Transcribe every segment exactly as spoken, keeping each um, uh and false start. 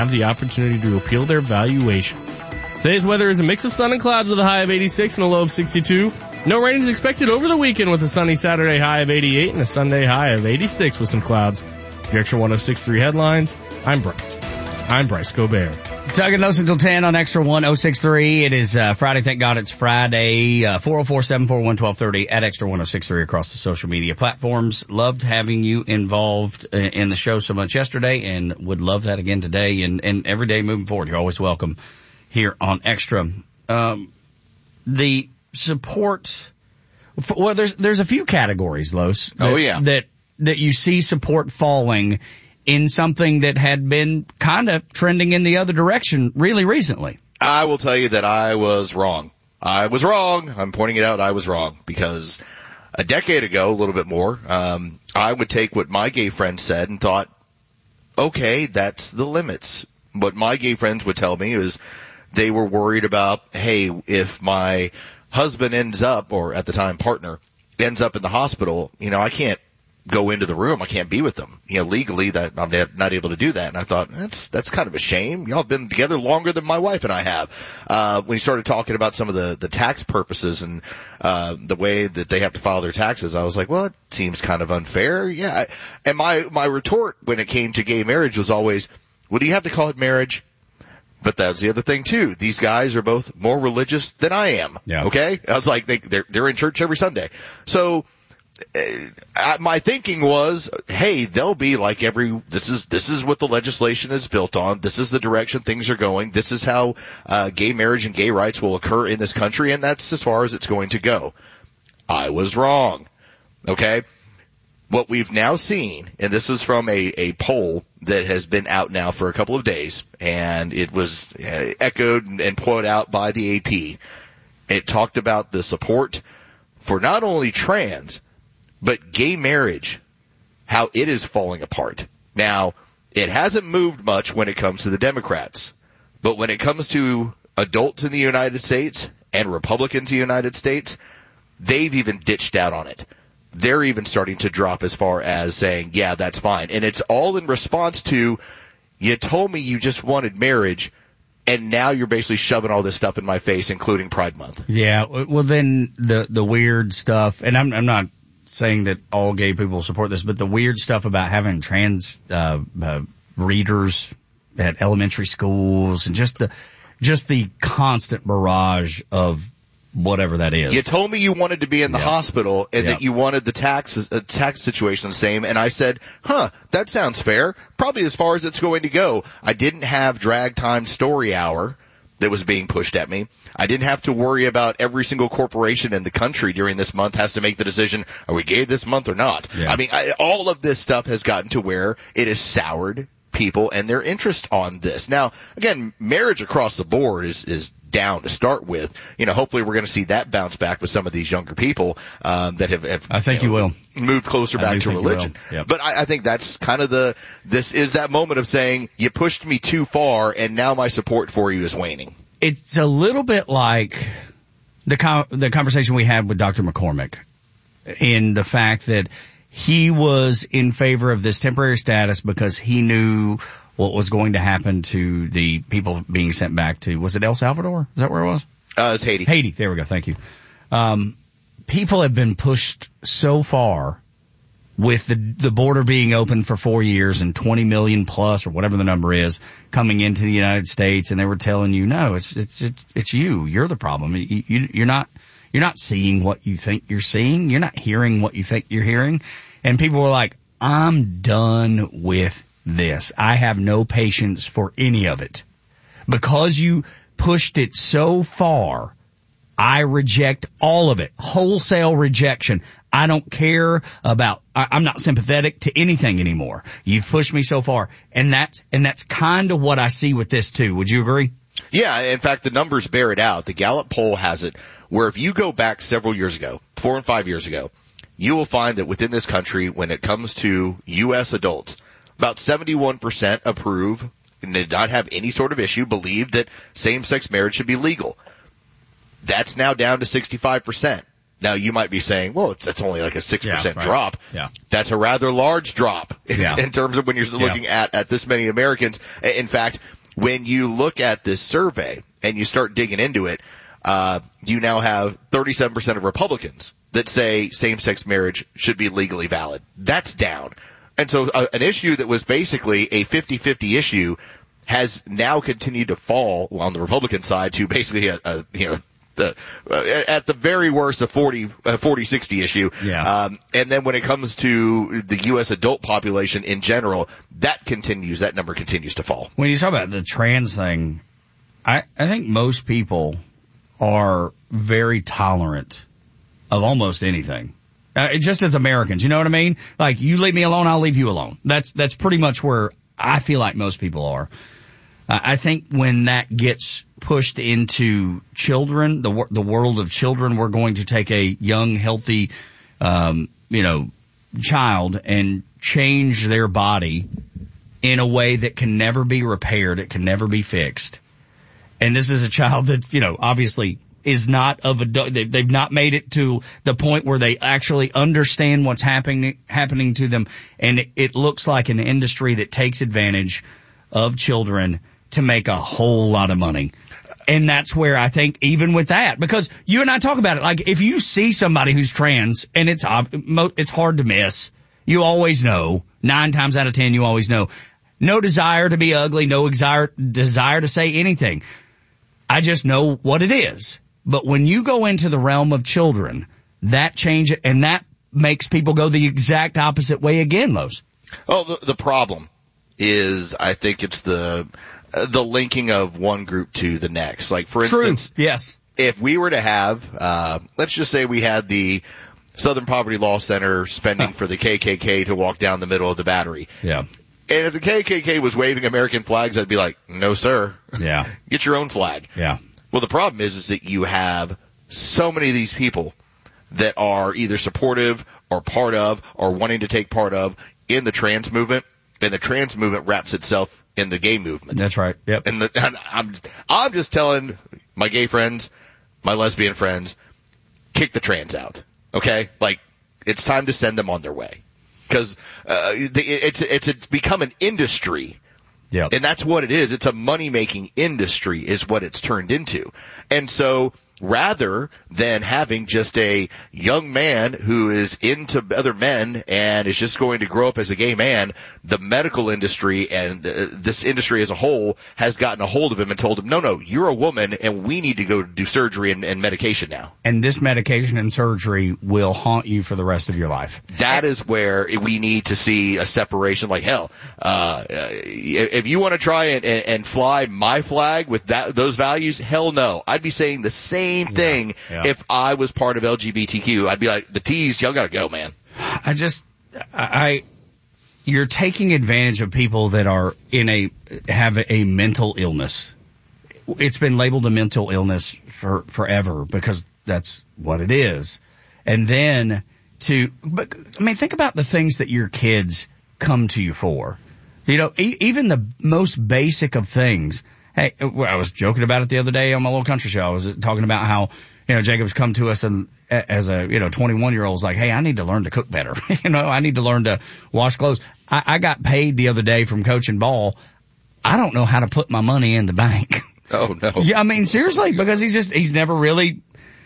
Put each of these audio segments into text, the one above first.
have the opportunity to appeal their valuation. Today's weather is a mix of sun and clouds with a high of eighty-six and a low of sixty-two. No rain is expected over the weekend with a sunny Saturday high of eighty-eight and a Sunday high of eighty-six with some clouds. Your Extra one oh six point three headlines. I'm Bryce. I'm Bryce Gobert. Tugging Los until ten on Extra one oh six point three. It is uh, Friday. Thank God it's Friday. Uh, four oh four, seven four one, one two three zero at Extra one oh six point three across the social media platforms. Loved having you involved in the show so much yesterday and would love that again today and, and every day moving forward. You're always welcome here on Extra. Um, the support, well, there's, there's a few categories, Los. That, oh, yeah. That, that you see support falling in something that had been kind of trending in the other direction really recently. I will tell you that I was wrong. I was wrong. I'm pointing it out. I was wrong because a decade ago, a little bit more, um, I would take what my gay friends said and thought, okay, that's the limits. What my gay friends would tell me is they were worried about, hey, if my husband ends up, or at the time partner, ends up in the hospital, you know, I can't go into the room. I can't be with them. You know, legally that I'm not able to do that. And I thought, that's, that's kind of a shame. Y'all have been together longer than my wife and I have. Uh, when you started talking about some of the, the tax purposes and, uh, the way that they have to file their taxes, I was like, well, it seems kind of unfair. Yeah. And my, my retort when it came to gay marriage was always, well, do you have to call it marriage? But that's the other thing too. These guys are both more religious than I am. Yeah. Okay. I was like, they, they're, they're in church every Sunday. So, Uh, my thinking was, hey, they'll be like every, this is, this is what the legislation is built on. This is the direction things are going. This is how, uh, gay marriage and gay rights will occur in this country, and that's as far as it's going to go. I was wrong. Okay? What we've now seen, and this was from a, a poll that has been out now for a couple of days, and it was uh, echoed and, and put out by the A P. It talked about the support for not only trans, but gay marriage, how it is falling apart. Now, it hasn't moved much when it comes to the Democrats, but when it comes to adults in the United States and Republicans in the United States, they've even ditched out on it. They're even starting to drop as far as saying, yeah, that's fine. And it's all in response to, you told me you just wanted marriage, and now you're basically shoving all this stuff in my face, including Pride Month. Yeah, well then the, the weird stuff, and I'm, I'm not saying that all gay people support this, but the weird stuff about having trans uh, uh readers at elementary schools and just the just the constant barrage of whatever that is. You told me you wanted to be in the yep. hospital and yep. that you wanted the tax uh, tax situation the same, and I said, huh, that sounds fair. Probably as far as it's going to go. I didn't have drag time story hour that was being pushed at me. I didn't have to worry about every single corporation in the country during this month has to make the decision, are we gay this month or not? Yeah. I mean, I, all of this stuff has gotten to where it has soured people and their interest on this. Now, again, marriage across the board is, is down to start with. You know, hopefully we're going to see that bounce back with some of these younger people, um, that have, have I think you, you know, will. moved closer I back do to think you religion. will. Yep. But I, I think that's kind of the, this is that moment of saying, you pushed me too far and now my support for you is waning. It's a little bit like the con- the conversation we had with Doctor McCormick in the fact that he was in favor of this temporary status because he knew what was going to happen to the people being sent back to, was it El Salvador? Is that where it was? Uh, it's Haiti. Haiti. There we go. Thank you. Um, people have been pushed so far with the, the border being open for four years and twenty million plus or whatever the number is coming into the United States, and they were telling you, no, it's, it's, it's, it's you. You're the problem. You, you, you're not, you're not seeing what you think you're seeing. You're not hearing what you think you're hearing. And people were like, I'm done with this. I have no patience for any of it. Because you pushed it so far, I reject all of it. Wholesale rejection. I don't care about, I, I'm not sympathetic to anything anymore. You've pushed me so far. And that's, and that's kind of what I see with this too. Would you agree? Yeah, in fact, the numbers bear it out. The Gallup poll has it where if you go back several years ago, four and five years ago, you will find that within this country, when it comes to U S adults, about seventy-one percent approve and did not have any sort of issue, believe that same-sex marriage should be legal. That's now down to sixty-five percent. Now you might be saying, well, it's, it's only like a six percent yeah, right. drop. Yeah. That's a rather large drop yeah. in terms of when you're looking yeah. at, at this many Americans. In fact, when you look at this survey and you start digging into it, uh, you now have thirty-seven percent of Republicans that say same-sex marriage should be legally valid. That's down. And so uh, an issue that was basically a fifty-fifty issue has now continued to fall on the Republican side to basically a, a you know, the, uh, at the very worst, a forty, uh, forty sixty issue. Yeah. Um, and then when it comes to the U S adult population in general, that continues, that number continues to fall. When you talk about the trans thing, I, I think most people are very tolerant of almost anything. Uh, just as Americans, you know what I mean? Like, you leave me alone, I'll leave you alone. That's, that's pretty much where I feel like most people are. Uh, I think when that gets pushed into children, the the world of children, we're going to take a young, healthy, um, you know, child and change their body in a way that can never be repaired. It can never be fixed. And this is a child that, you know, obviously is not of a, they've not made it to the point where they actually understand what's happening, happening to them. And it, it looks like an industry that takes advantage of children to make a whole lot of money. And that's where I think even with that, because you and I talk about it, like if you see somebody who's trans and it's, it's hard to miss, you always know, nine times out of ten, you always know. No desire to be ugly, no desire, desire to say anything. I just know what it is. But when you go into the realm of children, that change it, and that makes people go the exact opposite way again, Los. Oh, the, the problem is, I think it's the uh, the linking of one group to the next. Like, for instance, True. Yes. If we were to have, uh, let's just say we had the Southern Poverty Law Center spending huh. for the K K K to walk down the middle of the Battery. Yeah. And if the K K K was waving American flags, I'd be like, no, sir. Yeah. Get your own flag. Yeah. Well, the problem is, is that you have so many of these people that are either supportive or part of or wanting to take part of in the trans movement, and the trans movement wraps itself in the gay movement. That's right. Yep. And, the, and I'm, I'm just telling my gay friends, my lesbian friends, kick the trans out. Okay? Like, it's time to send them on their way. Cause, uh, it's, it's, it's become an industry. Yeah. And that's what it is. It's a money-making industry is what it's turned into. And so rather than having just a young man who is into other men and is just going to grow up as a gay man, the medical industry and uh, this industry as a whole has gotten a hold of him and told him, no, no, you're a woman and we need to go do surgery and, and medication now. And this medication and surgery will haunt you for the rest of your life. That is where we need to see a separation. Like, hell, uh, if you want to try and, and fly my flag with that, those values, hell no. I'd be saying the same thing yeah, yeah. if I was part of L G B T Q. I'd be like, the T's, y'all gotta go, man. I just, I, you're taking advantage of people that are in a, have a mental illness. It's been labeled a mental illness for forever because that's what it is. And then to, but I mean, think about the things that your kids come to you for. You know, e- even the most basic of things. Hey, I was joking about it the other day on my little country show. I was talking about how, you know, Jacob's come to us and as a, you know, twenty-one year old is like, hey, I need to learn to cook better. you know, I need to learn to wash clothes. I, I got paid the other day from coaching ball. I don't know how to put my money in the bank. Oh no. Yeah, I mean, seriously, because he's just, he's never really,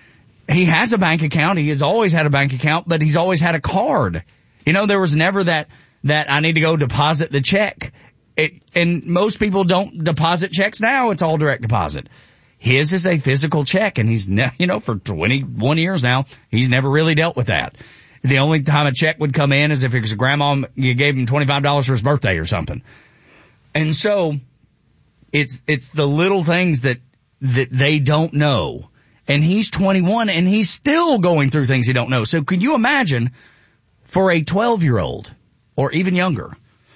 he has a bank account. He has always had a bank account, but he's always had a card. You know, there was never that, that I need to go deposit the check. It, and most people don't deposit checks now. It's all direct deposit. His is a physical check, and he's, ne- you know, for twenty-one years now, he's never really dealt with that. The only time a check would come in is if it was grandma, you gave him twenty-five dollars for his birthday or something. And so, it's, it's the little things that, that they don't know. And he's twenty-one, and he's still going through things he don't know. So can you imagine for a twelve year old, or even younger,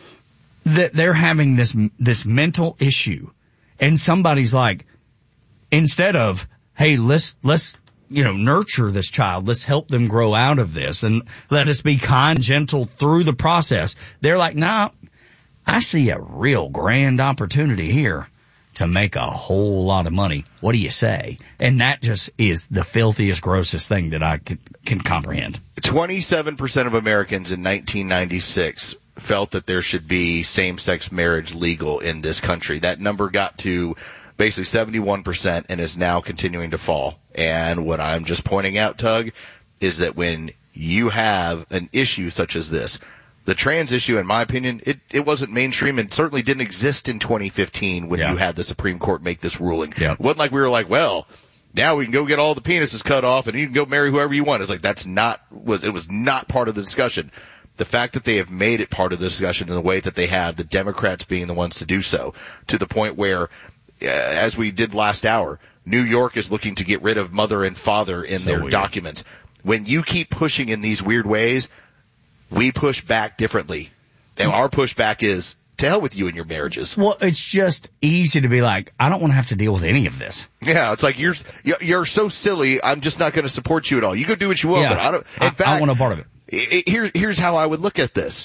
that they're having this, this mental issue, and somebody's like, instead of, hey, let's, let's, you know, nurture this child, let's help them grow out of this, and let us be kind, gentle through the process. They're like, nah, I see a real grand opportunity here. to make a whole lot of money. What do you say? And that just is the filthiest, grossest thing that I could, can comprehend. twenty-seven percent of Americans in nineteen ninety-six felt that there should be same-sex marriage legal in this country. That number got to basically seventy-one percent and is now continuing to fall. And what I'm just pointing out, Tug, is that when you have an issue such as this, the trans issue, in my opinion, it, it wasn't mainstream and certainly didn't exist in twenty fifteen when yeah. you had the Supreme Court make this ruling. Yeah. It wasn't like we were like, well, now we can go get all the penises cut off and you can go marry whoever you want. It's like that's not was it was not part of the discussion. The fact that they have made it part of the discussion in the way that they have, the Democrats being the ones to do so, to the point where, uh, as we did last hour, New York is looking to get rid of mother and father in so their weird. documents. When you keep pushing in these weird ways, we push back differently. And our pushback is, to hell with you and your marriages. Well, it's just easy to be like, I don't want to have to deal with any of this. Yeah, it's like, you're you're so silly, I'm just not going to support you at all. You go do what you will, yeah. but I don't. In I, fact, I want a part of it. Here, here's how I would look at this.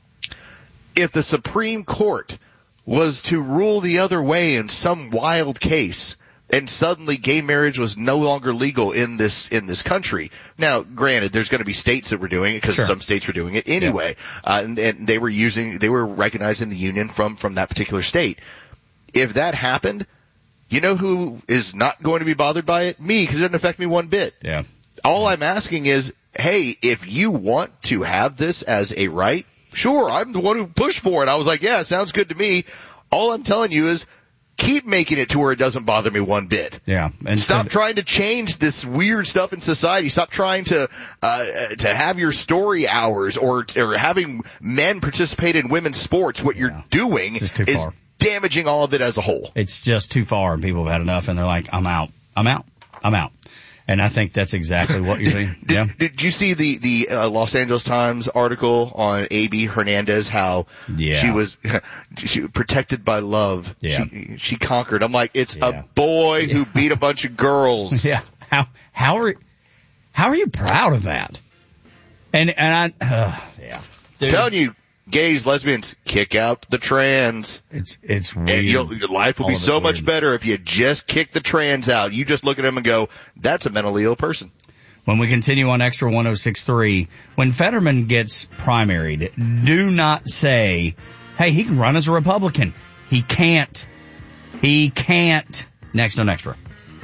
If the Supreme Court was to rule the other way in some wild case, and suddenly gay marriage was no longer legal in this in this country. Now, granted, there's going to be states that were doing it because sure. some states were doing it anyway, yeah. uh, and, and they were using they were recognizing the union from from that particular state. If that happened, you know who is not going to be bothered by it? Me, because it doesn't affect me one bit. Yeah. All I'm asking is, hey, if you want to have this as a right, sure, I'm the one who pushed for it. I was like, yeah, it sounds good to me. All I'm telling you is keep making it to where it doesn't bother me one bit. Yeah. And stop and, trying to change this weird stuff in society. Stop trying to, uh, to have your story hours or, or having men participate in women's sports. What you're yeah. doing is far. damaging all of it as a whole. It's just too far and people have had enough and they're like, I'm out. I'm out. I'm out. And I think that's exactly what you're saying. Did, yeah. did you see the the uh, Los Angeles Times article on A B Hernandez? How yeah. she was she, protected by love. Yeah. She, she conquered. I'm like, it's yeah. a boy yeah. who beat a bunch of girls. Yeah. How how are how are you proud of that? And and I uh, yeah. I'm telling you, gays, lesbians, kick out the trans. It's it's weird. And you'll, your life will All be so much weird. better if you just kick the trans out. You just look at them and go, that's a mentally ill person. When we continue on Extra one oh six point three, when Fetterman gets primaried, do not say, hey, he can run as a Republican. He can't. He can't. Next on Extra.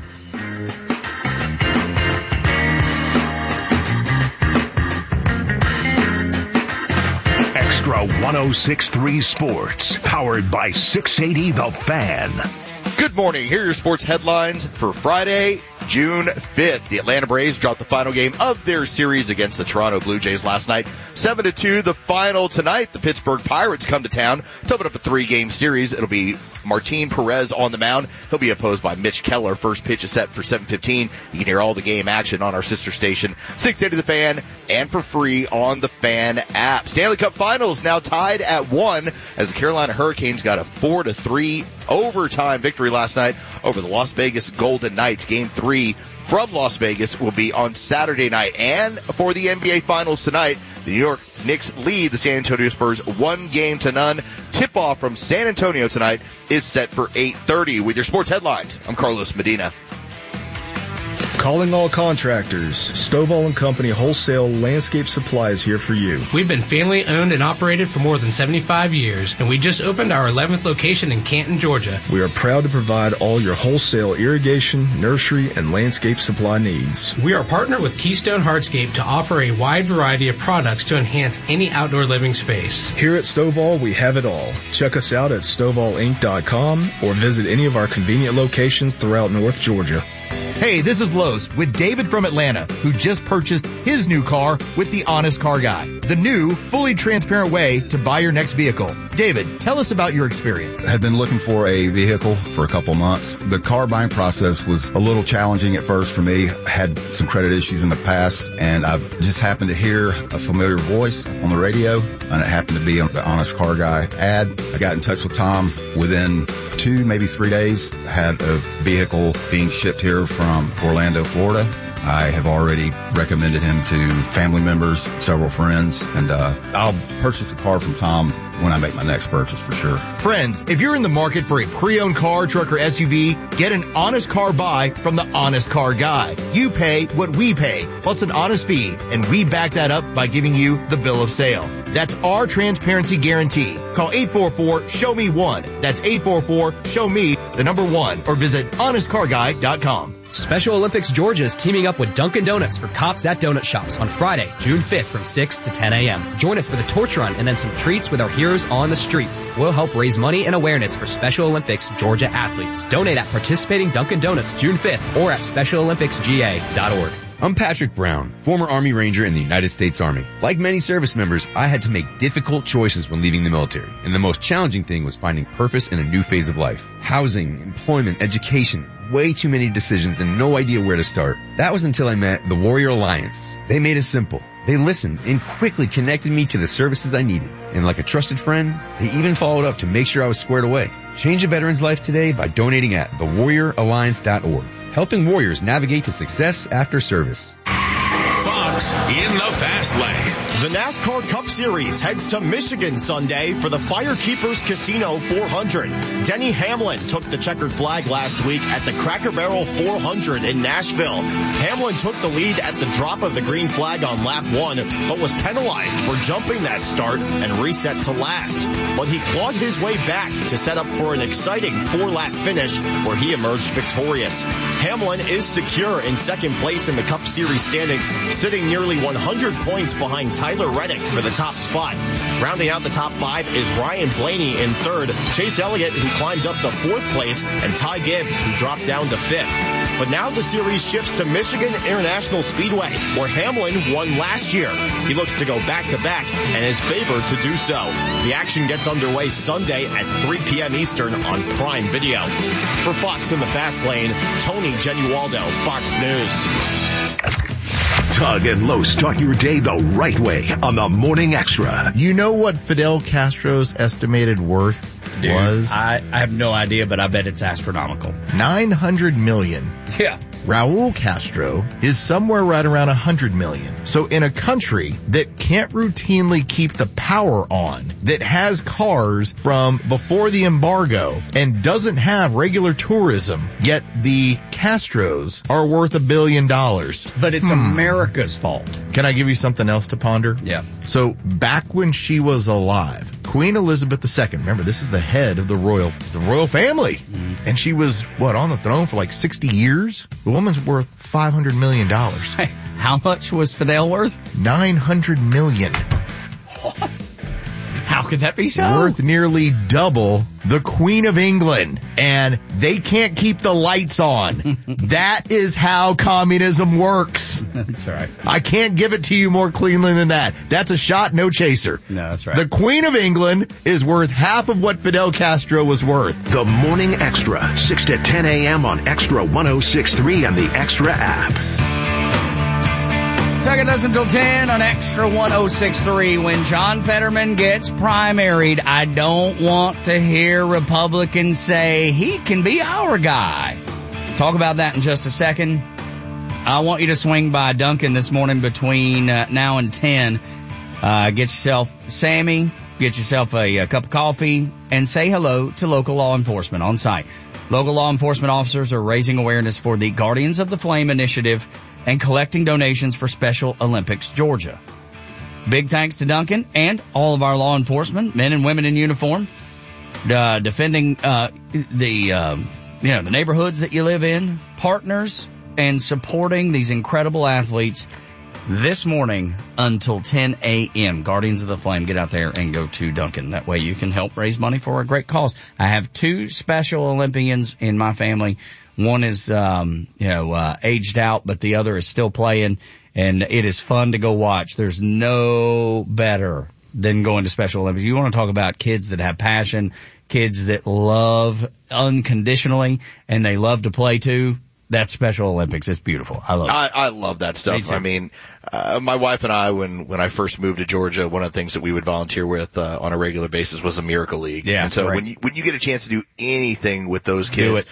Extra one oh six point three Sports, powered by six eighty The Fan. Good morning. Here are your sports headlines for Friday, June fifth. The Atlanta Braves dropped the final game of their series against the Toronto Blue Jays last night. seven to two, the final tonight. The Pittsburgh Pirates come to town to open up a three-game series. It'll be Martin Perez on the mound. He'll be opposed by Mitch Keller. First pitch is set for seven fifteen. You can hear all the game action on our sister station, six eighty The Fan, and for free on the Fan app. Stanley Cup Finals now tied at one as the Carolina Hurricanes got a four to three overtime victory last night over the Las Vegas Golden Knights. Game three from Las Vegas will be on Saturday night. And for the N B A Finals tonight, the New York Knicks lead the San Antonio Spurs one game to none. Tip-off from San Antonio tonight is set for eight thirty. With your sports headlines, I'm Carlos Medina. Calling all contractors. Stovall and Company Wholesale Landscape Supply is here for you. We've been family owned and operated for more than seventy-five years, and we just opened our eleventh location in Canton, Georgia. We are proud to provide all your wholesale irrigation, nursery, and landscape supply needs. We are partnered with Keystone Hardscape to offer a wide variety of products to enhance any outdoor living space. Here at Stovall, we have it all. Check us out at stovall inc dot com or visit any of our convenient locations throughout North Georgia. Hey, this is Los with David from Atlanta, who just purchased his new car with the Honest Car Guy, the new, fully transparent way to buy your next vehicle. David, tell us about your experience. I had been looking for a vehicle for a couple months. The car buying process was a little challenging at first for me. I had some credit issues in the past, and I just happened to hear a familiar voice on the radio, and it happened to be on the Honest Car Guy ad. I got in touch with Tom. Within two, maybe three days, I had a vehicle being shipped here from Orlando, Florida. I have already recommended him to family members, several friends, and uh, I'll purchase a car from Tom when I make my next purchase for sure. Friends, if you're in the market for a pre-owned car, truck, or S U V, get an honest car buy from the Honest Car Guy. You pay what we pay, plus an honest fee, and we back that up by giving you the bill of sale. That's our transparency guarantee. Call eight four four, show me one. That's eight four four, show me the number one, or visit honest car guy dot com. Special Olympics Georgia is teaming up with Dunkin' Donuts for Cops at Donut Shops on Friday, June fifth from six to ten a.m. Join us for the torch run and then some treats with our heroes on the streets. We'll help raise money and awareness for Special Olympics Georgia athletes. Donate at participating Dunkin' Donuts June fifth or at special olympics g a dot org. I'm Patrick Brown, former Army Ranger in the United States Army. Like many service members, I had to make difficult choices when leaving the military, and the most challenging thing was finding purpose in a new phase of life. Housing, employment, education, way too many decisions and no idea where to start. That was until I met the Warrior Alliance. They made it simple. They listened and quickly connected me to the services I needed. And like a trusted friend, they even followed up to make sure I was squared away. Change a veteran's life today by donating at the warrior alliance dot org. Helping warriors navigate to success after service. Fox in the Fast Lane. The NASCAR Cup Series heads to Michigan Sunday for the Firekeepers Casino four hundred. Denny Hamlin took the checkered flag last week at the Cracker Barrel four hundred in Nashville. Hamlin took the lead at the drop of the green flag on lap one, but was penalized for jumping that start and reset to last. But he clawed his way back to set up for an exciting four-lap finish where he emerged victorious. Hamlin is secure in second place in the Cup Series standings, sitting nearly one hundred points behind Tyler Reddick for the top spot. Rounding out the top five is Ryan Blaney in third, Chase Elliott, who climbed up to fourth place, and Ty Gibbs, who dropped down to fifth. But now the series shifts to Michigan International Speedway, where Hamlin won last year. He looks to go back-to-back and is favored to do so. The action gets underway Sunday at three p.m. Eastern on Prime Video. For Fox in the Fast Lane, Tony Genualdo, Fox News. Tug and Lowe start your day the right way on the Morning Extra. You know what Fidel Castro's estimated worth Dude, was? I, I have no idea, but I bet it's astronomical. nine hundred million. Yeah. Raul Castro is somewhere right around one hundred million. So in a country that can't routinely keep the power on, that has cars from before the embargo and doesn't have regular tourism, yet the Castros are worth a billion dollars. But it's hmm. America's fault. Can I give you something else to ponder? Yeah. So back when she was alive, Queen Elizabeth the Second, remember this is the head of the royal, the royal family. Mm-hmm. And she was, what, on the throne for like sixty years? The woman's worth five hundred million dollars. Hey, how much was Fidel worth? nine hundred million. What? How could that be so? Worth nearly double the Queen of England. And they can't keep the lights on. That is how communism works. That's right. I can't give it to you more cleanly than that. That's a shot, no chaser. No, that's right. The Queen of England is worth half of what Fidel Castro was worth. The Morning Extra, six to ten a.m. on Extra one oh six point three and the Extra app. Tucking us until ten on Extra one oh six point three. When John Fetterman gets primaried, I don't want to hear Republicans say he can be our guy. Talk about that in just a second. I want you to swing by Dunkin' this morning between uh, now and ten. Uh, get yourself Sammy, get yourself a, a cup of coffee, and say hello to local law enforcement on site. Local law enforcement officers are raising awareness for the Guardians of the Flame initiative and collecting donations for Special Olympics Georgia. Big thanks to Duncan and all of our law enforcement, men and women in uniform, uh, defending uh, the uh, you know the neighborhoods that you live in, partners, and supporting these incredible athletes this morning until ten a.m. Guardians of the Flame, get out there and go to Duncan. That way you can help raise money for a great cause. I have two Special Olympians in my family. One is, um, you know, uh, aged out, but the other is still playing, and it is fun to go watch. There's no better than going to Special Olympics. You want to talk about kids that have passion, kids that love unconditionally, and they love to play too. That's Special Olympics. It's beautiful. I love it. I, I love that stuff. I mean, uh, my wife and I, when, when I first moved to Georgia, one of the things that we would volunteer with, uh, on a regular basis was the Miracle League. Yeah. And so right. when you, when you get a chance to do anything with those kids, do it.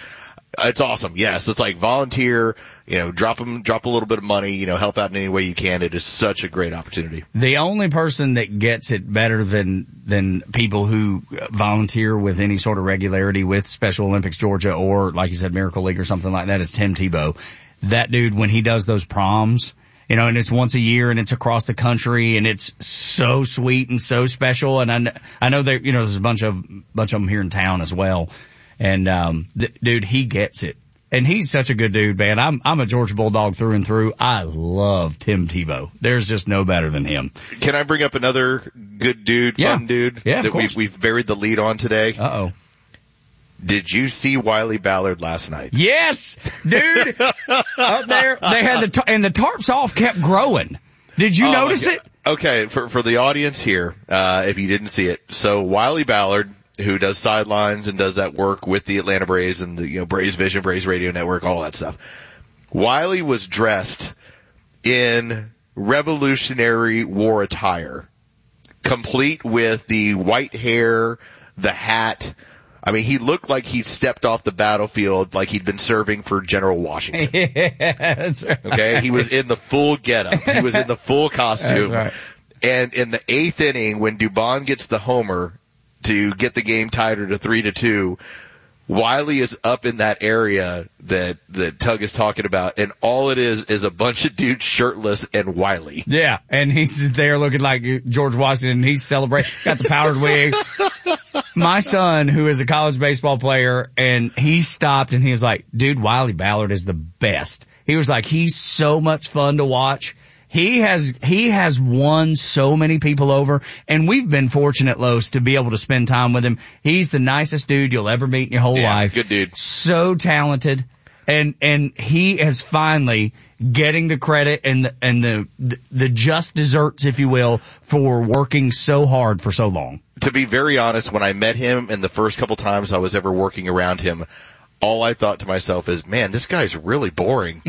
It's awesome. Yes. It's like volunteer, you know, drop them, drop a little bit of money, you know, help out in any way you can. It is such a great opportunity. The only person that gets it better than, than people who volunteer with any sort of regularity with Special Olympics Georgia or, like you said, Miracle League or something like that is Tim Tebow. That dude, when he does those proms, you know, and it's once a year and it's across the country and it's so sweet and so special. And I, kn- I know that, you know, there's a bunch of, bunch of them here in town as well. And, um, th- dude, he gets it. And he's such a good dude, man. I'm, I'm a Georgia Bulldog through and through. I love Tim Tebow. There's just no better than him. Can I bring up another good dude, yeah. fun dude? Yeah, of that course. we've, we've buried the lead on today? Uh-oh. Did you see Wiley Ballard last night? Yes, dude. Up there, they had the, tar- and the tarps off kept growing. Did you oh notice it? Okay, for, for the audience here, uh, if you didn't see it. So Wiley Ballard, who does sidelines and does that work with the Atlanta Braves and the, you know, Braves Vision, Braves Radio Network, all that stuff. Wiley was dressed in Revolutionary War attire, complete with the white hair, the hat. I mean, he looked like he'd stepped off the battlefield like he'd been serving for General Washington. Yeah, that's right. Okay? He was in the full getup. He was in the full costume. That's right. And in the eighth inning, when Dubon gets the homer to get the game tied to three to two, Wiley is up in that area that, that Tug is talking about, and all it is is a bunch of dudes shirtless and Wiley. Yeah, and he's there looking like George Washington. He's celebrating, got the powdered wig. My son, who is a college baseball player, and he stopped and he was like, dude, Wiley Ballard is the best. He was like, he's so much fun to watch. He has, he has won so many people over, and we've been fortunate, Los, to be able to spend time with him. He's the nicest dude you'll ever meet in your whole yeah, life. Good dude. So talented. And, and he is finally getting the credit and the, and the, the, the just desserts, if you will, for working so hard for so long. To be very honest, when I met him and the first couple times I was ever working around him, all I thought to myself is, man, this guy's really boring.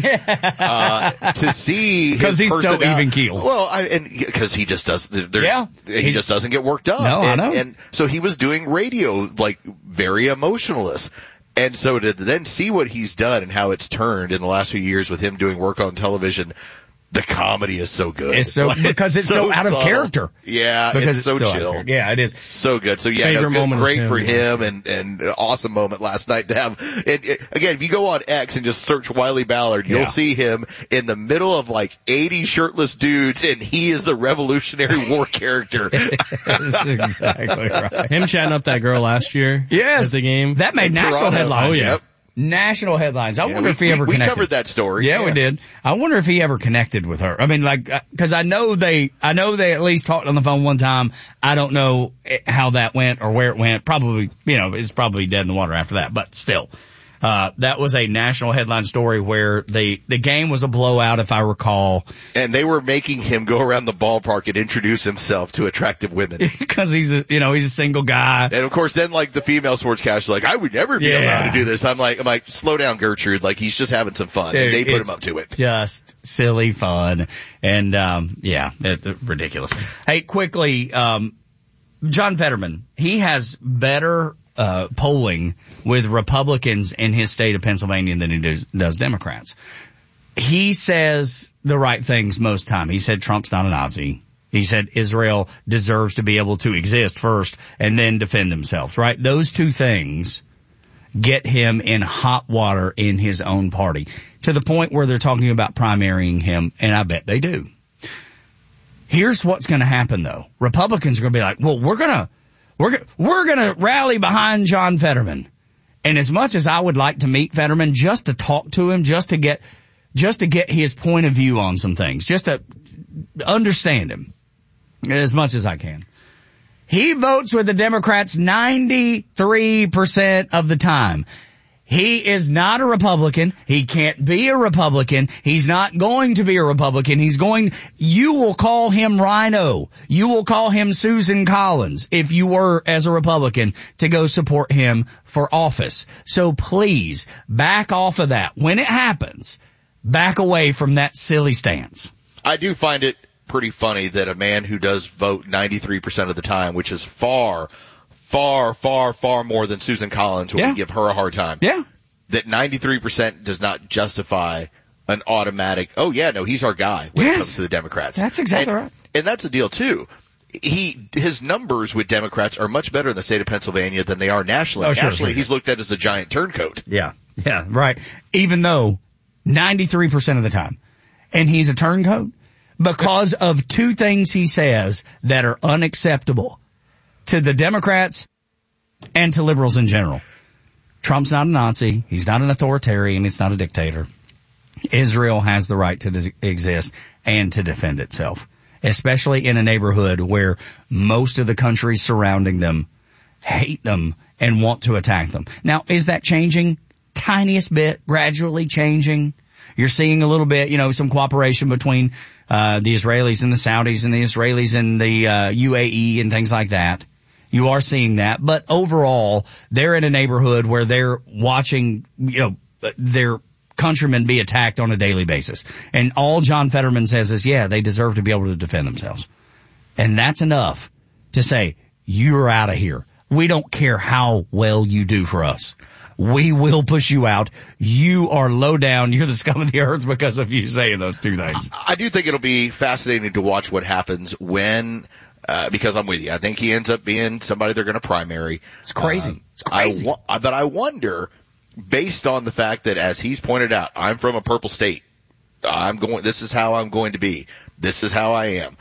uh, to see because he's so personality- even keeled. Well, I, and because he just does, there's, Yeah. he He's- just doesn't get worked up. No, and, I know. And so he was doing radio, like, very emotionless. And so to then see what he's done and how it's turned in the last few years with him doing work on television, the comedy is so good. It's so, Like, because it's so, out of subtle. character. Yeah, Because it's so out of chill. character. Yeah, it is. So good. So yeah, Favorite no, moment is great him, for yeah. him and, and awesome moment last night to have. It, it, again, if you go on X and just search Wiley Ballard, you'll Yeah. see him in the middle of like eighty shirtless dudes, and he is the Revolutionary War character. That's exactly right. Him chatting up that girl last year. Yes. At the game. That made In national Toronto. headlines. Oh, yeah. Yep. National headlines. I Yeah, wonder we, if he we- ever we connected. covered that story. Yeah, we did. I wonder if he ever connected with her. I mean, like, uh 'cause I know they, I know they at least talked on the phone one time. I don't know how that went or where it went. Probably, you know, it's probably dead in the water after that, but still. Uh, that was a national headline story where the, the game was a blowout, if I recall. And they were making him go around the ballpark and introduce himself to attractive women. Cause he's a, you know, he's a single guy. And of course, then like the female sportscasters, like, I would never be Yeah. allowed to do this. I'm like, I'm like, slow down, Gertrude. Like, he's just having some fun. And they put It's him up to it. Just silly fun. And, um, yeah, it, it- ridiculous. Hey, quickly, um, John Fetterman, he has better, uh, polling with Republicans in his state of Pennsylvania than he does, does Democrats. He says the right things most time. He said Trump's not a Nazi. He said Israel deserves to be able to exist first and then defend themselves, right? Those two things get him in hot water in his own party to the point where they're talking about primarying him, and I bet they do. Here's what's going to happen though. Republicans are going to be like, well, we're going to, we're, we're going to rally behind John Fetterman. And as much as I would like to meet Fetterman just to talk to him, just to get, just to get his point of view on some things, just to understand him as much as I can. He votes with the Democrats ninety-three percent of the time. He is not a Republican. He can't be a Republican. He's not going to be a Republican. He's going, you will call him Rhino. You will call him Susan Collins if you were, as a Republican, to go support him for office. So please, back off of that. When it happens, back away from that silly stance. I do find it pretty funny that a man who does vote ninety-three percent of the time, which is far, far, far, far more than Susan Collins when Yeah. we give her a hard time. Yeah. that ninety-three percent does not justify an automatic, oh yeah, no, he's our guy when Yes. it comes to the Democrats. That's exactly and, right. And that's the deal too. He, his numbers with Democrats are much better in the state of Pennsylvania than they are nationally. Oh, sure, nationally, sure. he's looked at as a giant turncoat. Yeah. Yeah, right. Even though ninety-three percent of the time, and he's a turncoat because of two things he says that are unacceptable to the Democrats and to liberals in general. Trump's not a Nazi. He's not an authoritarian. It's not a dictator. Israel has the right to dis- exist and to defend itself, especially in a neighborhood where most of the countries surrounding them hate them and want to attack them. Now, is that changing? Tiniest bit, gradually changing. You're seeing a little bit, you know, some cooperation between uh the Israelis and the Saudis and the Israelis and the uh U A E and things like that. You are seeing that, but overall, they're in a neighborhood where they're watching, you know, their countrymen be attacked on a daily basis. And all John Fetterman says is, yeah, they deserve to be able to defend themselves. And that's enough to say, you're out of here. We don't care how well you do for us. We will push you out. You are low down. You're the scum of the earth because of you saying those two things. I do think it'll be fascinating to watch what happens when, uh, because I'm with you. I think he ends up being somebody they're going to primary. It's crazy. Um, it's crazy. I, but I wonder, based on the fact that, as he's pointed out, I'm from a purple state. I'm going, this is how I'm going to be. This is how I am.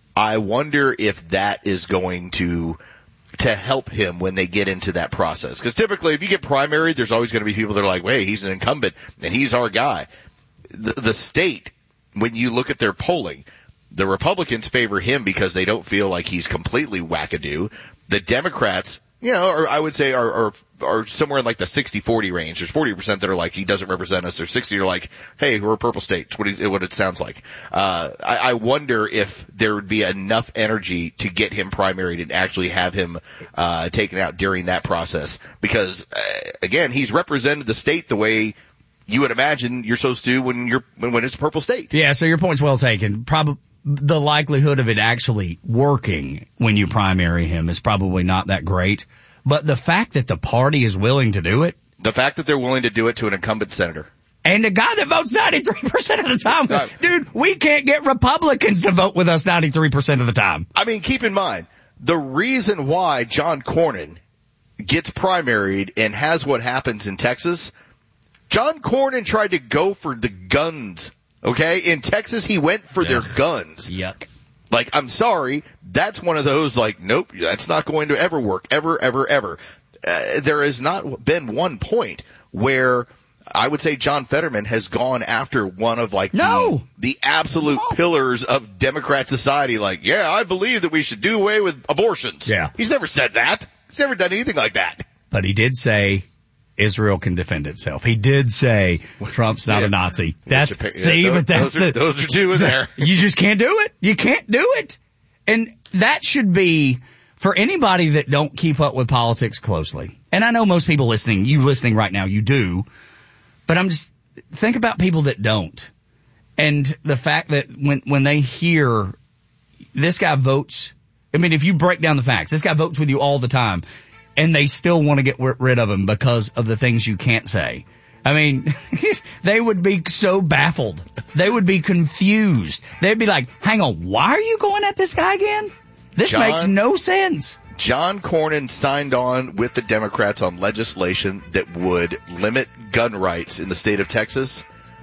I wonder if that is going to, to help him when they get into that process. Because typically, if you get primaried, there's always going to be people that are like, hey, he's an incumbent and he's our guy. The, the state, when you look at their polling, the Republicans favor him because they don't feel like he's completely wackadoo. The Democrats, you know, or I would say are, are, are somewhere in like the sixty forty range. There's forty percent that are like, he doesn't represent us. There's sixty are like, hey, we're a purple state. It's what, he, what it sounds like. Uh, I, I wonder if there would be enough energy to get him primaried and actually have him, uh, taken out during that process. Because, uh, again, he's represented the state the way you would imagine you're supposed to when you're, when, when it's a purple state. Yeah, so your point's well taken. Probably the likelihood of it actually working when you primary him is probably not that great. But the fact that the party is willing to do it. The fact that they're willing to do it to an incumbent senator. And a guy that votes ninety-three percent of the time. No. Dude, we can't get Republicans to vote with us ninety-three percent of the time. I mean, keep in mind, the reason why John Cornyn gets primaried and has what happens in Texas, John Cornyn tried to go for the guns. Okay? In Texas, he went for Yeah. their guns. Yuck. Like, I'm sorry, that's one of those, like, nope, that's not going to ever work, ever, ever, ever. Uh, there has not been one point where I would say John Fetterman has gone after one of, like, no. the, the absolute No. pillars of Democrat society, like, yeah, I believe that we should do away with abortions. Yeah. He's never said that. He's never done anything like that. But he did say Israel can defend itself. He did say Trump's not Yeah. a Nazi. That's, Which, yeah, see, those, but that's those are, the, those are two in there. You just can't do it. You can't do it. And that should be for anybody that don't keep up with politics closely. And I know most people listening, you listening right now, you do. But I'm just, think about people that don't. And the fact that when, when they hear this guy votes, I mean, if you break down the facts, this guy votes with you all the time and they still want to get rid of him because of the things you can't say. I mean, they would be so baffled. They would be confused. They'd be like, hang on, why are you going at this guy again? This John, makes no sense. John Cornyn signed on with the Democrats on legislation that would limit gun rights in the state of Texas.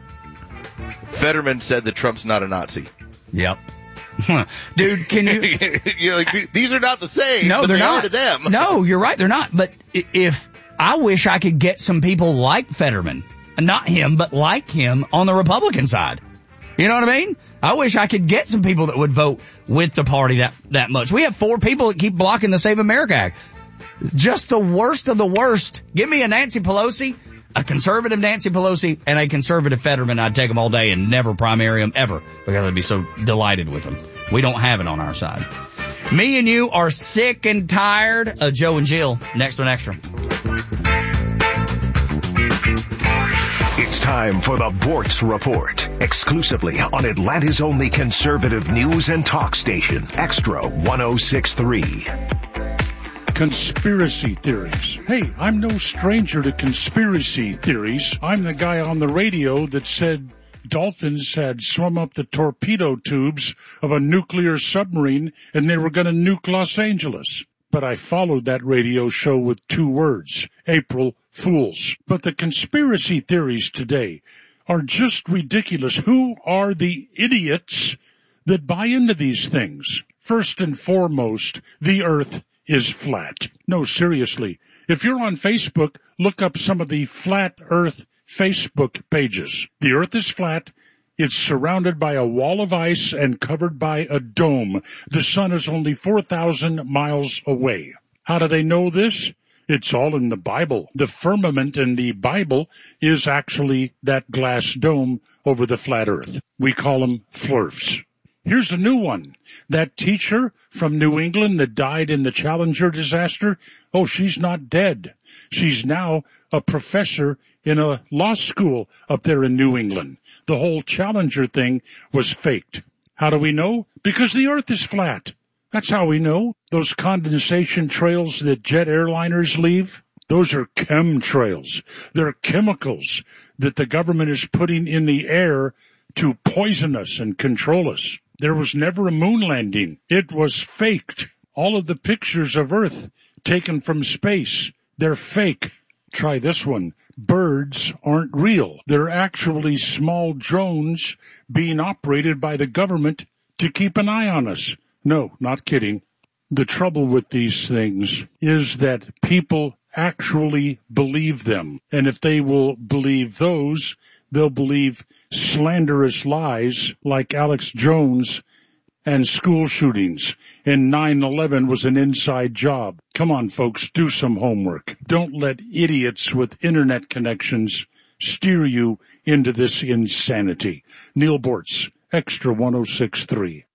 Fetterman said that Trump's not a Nazi. Yep. Dude, can you... You're like, these are not the same, no, but they're they not. are to them. No, you're right, they're not. But if... I wish I could get some people like Fetterman, not him, but like him on the Republican side. You know what I mean? I wish I could get some people that would vote with the party that, that much. We have four people that keep blocking the Save America Act. Just the worst of the worst. Give me a Nancy Pelosi, a conservative Nancy Pelosi, and a conservative Fetterman. I'd take them all day and never primary them ever because I'd be so delighted with them. We don't have it on our side. Me and you are sick and tired of Joe and Jill. Next on Extra. It's time for the Bortz Report, exclusively on Atlanta's only conservative news and talk station, Extra one oh six point three. Conspiracy theories. Hey, I'm no stranger to conspiracy theories. I'm the guy on the radio that said dolphins had swum up the torpedo tubes of a nuclear submarine and they were going to nuke Los Angeles. But I followed that radio show with two words, April Fools. But the conspiracy theories today are just ridiculous. Who are the idiots that buy into these things? First and foremost, the earth is flat. No, seriously. If you're on Facebook, look up some of the flat earth Facebook pages. The earth is flat. It's surrounded by a wall of ice and covered by a dome. The sun is only four thousand miles away. How do they know this? It's all in the Bible. The firmament in the Bible is actually that glass dome over the flat earth. We call them flurfs. Here's a new one. That teacher from New England that died in the Challenger disaster, oh, she's not dead. She's now a professor in a law school up there in New England. The whole Challenger thing was faked. How do we know? Because the earth is flat. That's how we know. Those condensation trails that jet airliners leave, those are chemtrails. They're chemicals that the government is putting in the air to poison us and control us. There was never a moon landing. It was faked. All of the pictures of Earth taken from space, they're fake. Try this one. Birds aren't real. They're actually small drones being operated by the government to keep an eye on us. No, not kidding. The trouble with these things is that people actually believe them. And if they will believe those, they'll believe slanderous lies like Alex Jones and school shootings. And nine eleven was an inside job. Come on, folks, do some homework. Don't let idiots with internet connections steer you into this insanity. Neil Bortz, Extra one oh six point three.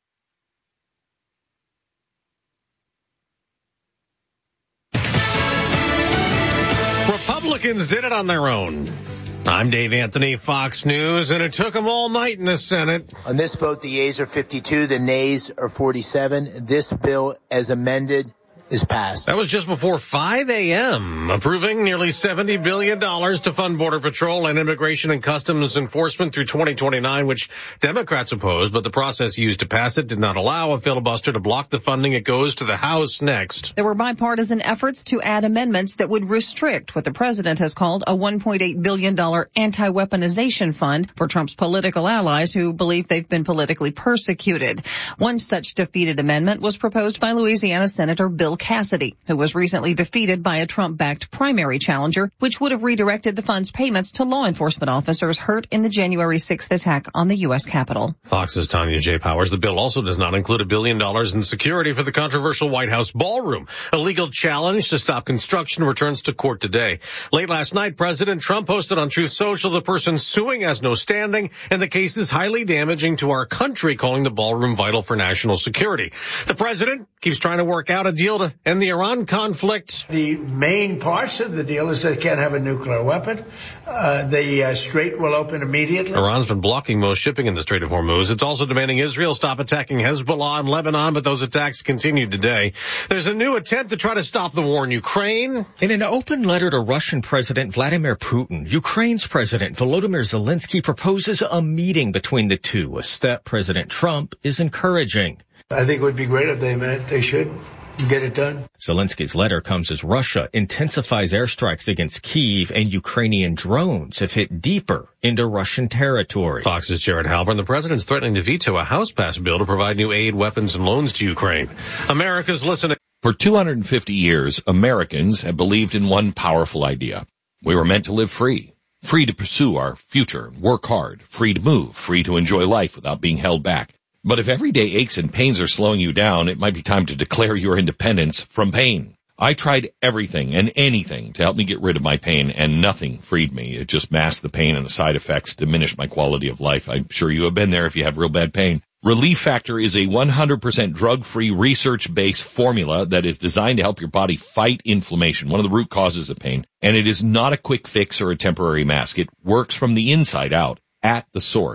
Republicans did it on their own. I'm Dave Anthony, Fox News, and it took them all night in the Senate. On this vote, the yeas are fifty-two, the nays are forty-seven. This bill, as amended, is passed. That was just before five a.m., approving nearly seventy billion dollars to fund Border Patrol and Immigration and Customs Enforcement through twenty twenty-nine, which Democrats opposed, but the process used to pass it did not allow a filibuster to block the funding. It goes to the House next. There were bipartisan efforts to add amendments that would restrict what the president has called a one point eight billion dollars anti-weaponization fund for Trump's political allies who believe they've been politically persecuted. One such defeated amendment was proposed by Louisiana Senator Bill Cassidy, who was recently defeated by a Trump-backed primary challenger, which would have redirected the fund's payments to law enforcement officers hurt in the January sixth attack on the U S Capitol. Fox's Tanya J. Powers. The bill also does not include a billion dollars in security for the controversial White House ballroom. A legal challenge to stop construction returns to court today. Late last night, President Trump posted on Truth Social the person suing has no standing, and the case is highly damaging to our country, calling the ballroom vital for national security. The president keeps trying to work out a deal to end the Iran conflict. The main parts of the deal is they can't have a nuclear weapon. Uh, the uh, strait will open immediately. Iran's been blocking most shipping in the Strait of Hormuz. It's also demanding Israel stop attacking Hezbollah in Lebanon, but those attacks continue today. There's a new attempt to try to stop the war in Ukraine. In an open letter to Russian President Vladimir Putin, Ukraine's President Volodymyr Zelensky proposes a meeting between the two, a step President Trump is encouraging. I think it would be great if they met. They should get it done. Zelensky's letter comes as Russia intensifies airstrikes against Kyiv, and Ukrainian drones have hit deeper into Russian territory. Fox's Jared Halpern. The president's threatening to veto a House-passed bill to provide new aid, weapons, and loans to Ukraine. America's listening. For two hundred fifty years, Americans have believed in one powerful idea. We were meant to live free. Free to pursue our future, work hard, free to move, free to enjoy life without being held back. But if everyday aches and pains are slowing you down, it might be time to declare your independence from pain. I tried everything and anything to help me get rid of my pain, and nothing freed me. It just masked the pain, and the side effects diminished my quality of life. I'm sure you have been there if you have real bad pain. Relief Factor is a one hundred percent drug-free, research-based formula that is designed to help your body fight inflammation, one of the root causes of pain. And it is not a quick fix or a temporary mask. It works from the inside out, at the source.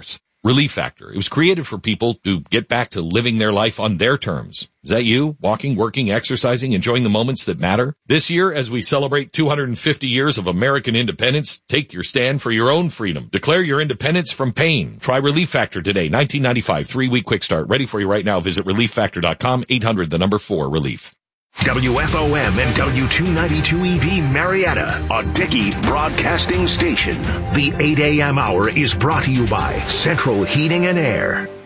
Relief Factor. It was created for people to get back to living their life on their terms. Is that you? Walking, working, exercising, enjoying the moments that matter? This year, as we celebrate two hundred fifty years of American independence, take your stand for your own freedom. Declare your independence from pain. Try Relief Factor today. nineteen ninety-five, three-week quick start. Ready for you right now. Visit relief factor dot com, eight hundred, the number four, relief. W F O M and W two ninety-two E V Marietta, a Dickey broadcasting station. The eight a.m. hour is brought to you by Central Heating and Air.